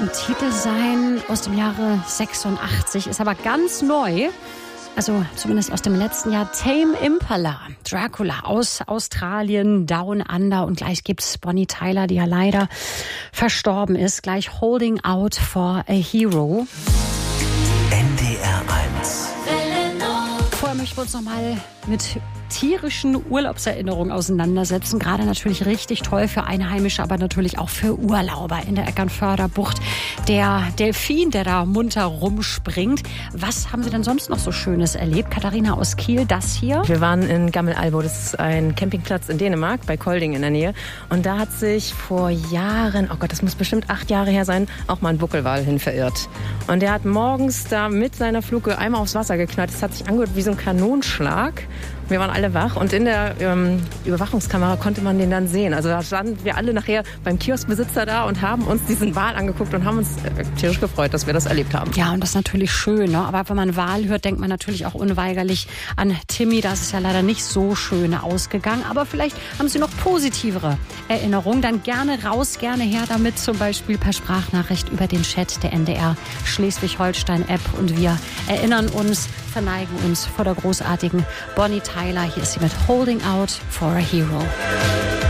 ein Titel sein aus dem Jahre 86, ist aber ganz neu. Also zumindest aus dem letzten Jahr. Tame Impala, Dracula aus Australien, Down Under. Und gleich gibt's Bonnie Tyler, die ja leider verstorben ist. Gleich Holding Out for a Hero. NDR 1. Vorher möchten wir uns noch mal mit tierischen Urlaubserinnerungen auseinandersetzen. Gerade natürlich richtig toll für Einheimische, aber natürlich auch für Urlauber in der Eckernförder Bucht. Der Delfin, der da munter rumspringt. Was haben Sie denn sonst noch so Schönes erlebt? Katharina aus Kiel, das hier. Wir waren in Gammelalbo, das ist ein Campingplatz in Dänemark, bei Kolding in der Nähe. Und da hat sich vor Jahren, oh Gott, das muss bestimmt 8 Jahre her sein, auch mal ein Buckelwal hin verirrt. Und der hat morgens da mit seiner Fluke einmal aufs Wasser geknallt. Das hat sich angehört wie so ein Kanonenschlag. Wir waren alle wach und in der Überwachungskamera konnte man den dann sehen. Also da standen wir alle nachher beim Kioskbesitzer da und haben uns diesen Wal angeguckt und haben uns tierisch gefreut, dass wir das erlebt haben. Ja, und das ist natürlich schön, ne? Aber wenn man Wal hört, denkt man natürlich auch unweigerlich an Timmy. Da ist es ja leider nicht so schön ausgegangen. Aber vielleicht haben Sie noch positivere Erinnerungen. Dann gerne raus, gerne her damit. Zum Beispiel per Sprachnachricht über den Chat der NDR Schleswig-Holstein-App. Und wir erinnern uns, verneigen uns vor der großartigen Bonnie Tyler. Hier ist sie mit Holding Out for a Hero.